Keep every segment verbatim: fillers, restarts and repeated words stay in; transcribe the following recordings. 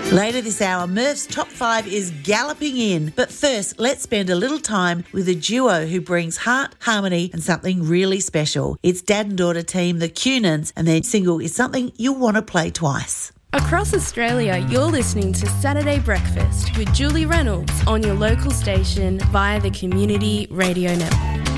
Later this hour, Murph's Top five is galloping in. But first, let's spend a little time with a duo who brings heart, harmony and something really special. It's dad and daughter team, the Cunans, and their single is Something You'll Want to Play Twice. Across Australia, you're listening to Saturday Breakfast with Julie Reynolds on your local station via the Community Radio Network.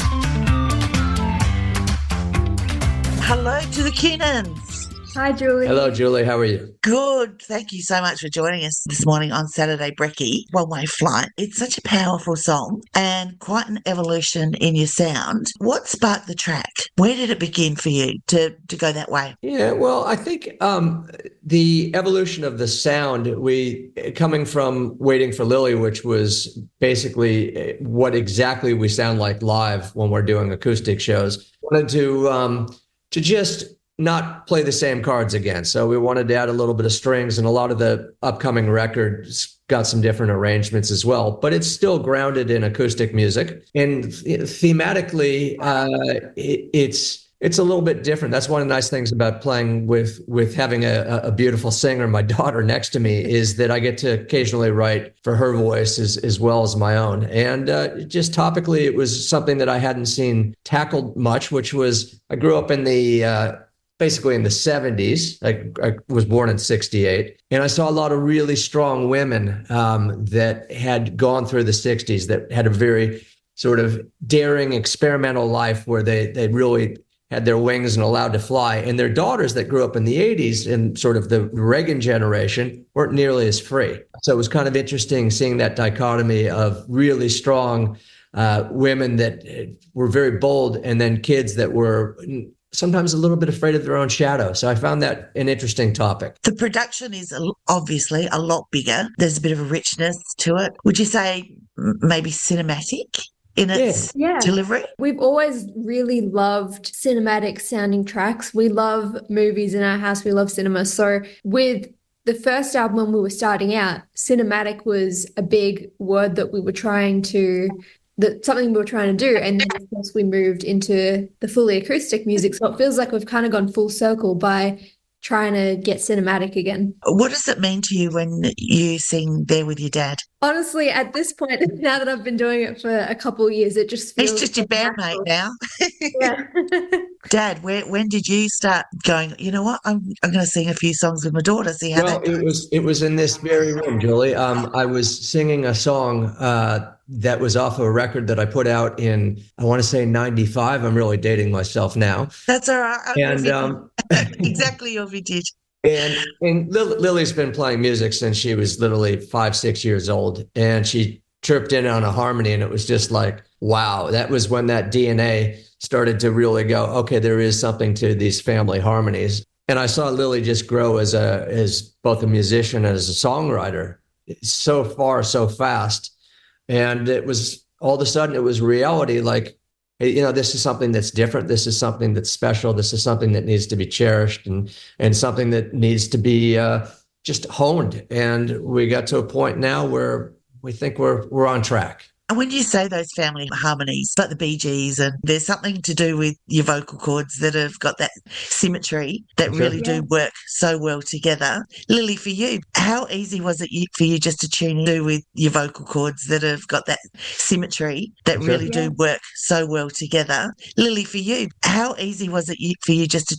Hello to the Cunans. Hi, Julie. Hello, Julie. How are you? Good. Thank you so much for joining us this morning on Saturday Brekkie, One Way Flight. It's such a powerful song and quite an evolution in your sound. What sparked the track? Where did it begin for you to, to go that way? Yeah, well, I think um, the evolution of the sound, we coming from Waiting for Lily, which was basically what exactly we sound like live when we're doing acoustic shows, wanted to um, to just not play the same cards again. So we wanted to add a little bit of strings, and a lot of the upcoming records got some different arrangements as well, but it's still grounded in acoustic music. And thematically, uh, it, it's it's a little bit different. That's one of the nice things about playing with with having a, a beautiful singer, my daughter, next to me, is that I get to occasionally write for her voice as, as well as my own. And uh, just topically, it was something that I hadn't seen tackled much, which was, I grew up in the uh, basically in the seventies. I, I was born in sixty-eight. And I saw a lot of really strong women um, that had gone through the sixties, that had a very sort of daring, experimental life where they they really had their wings and allowed to fly. And their daughters that grew up in the eighties and sort of the Reagan generation weren't nearly as free. So it was kind of interesting seeing that dichotomy of really strong uh, women that were very bold, and then kids that were sometimes a little bit afraid of their own shadow. So I found that an interesting topic. The production is obviously a lot bigger. There's a bit of a richness to it. Would you say maybe cinematic in its yeah. delivery? We've always really loved cinematic sounding tracks. We love movies in our house. We love cinema. So with the first album, when we were starting out, cinematic was a big word that we were trying to That something we were trying to do. And then, of course, we moved into the fully acoustic music. So it feels like we've kind of gone full circle by trying to get cinematic again. What does it mean to you when you sing There With Your Dad? Honestly, at this point, now that I've been doing it for a couple of years, it just feels... He's just your bandmate now. Yeah. Dad, where, when did you start going, you know what, I'm I'm going to sing a few songs with my daughter, see how well, that goes? It was, it was in this very room, Julie. Um, I was singing a song uh, that was off of a record that I put out in, I want to say ninety-five. I'm really dating myself now. That's all right. And um, exactly your vintage. And and Lily, Lily's been playing music since she was literally five, six years old. And she tripped in on a harmony, and it was just like, wow, that was when that D N A started to really go, okay, there is something to these family harmonies. And I saw Lily just grow as a as both a musician and as a songwriter so far, so fast. And it was all of a sudden it was reality, like, hey, you know, this is something that's different. This is something that's special. This is something that needs to be cherished, and and something that needs to be uh, just honed. And we got to a point now where we think we're we're on track. And when you say those family harmonies, like the Bee Gees, and there's something to do with your vocal cords that have got that symmetry that Sure. really Yeah. do work so well together. Lily, for you, how easy was it you- for you just to tune in with your vocal cords that have got that symmetry that Sure. really Yeah. do work so well together? Lily, for you, how easy was it you- for you just to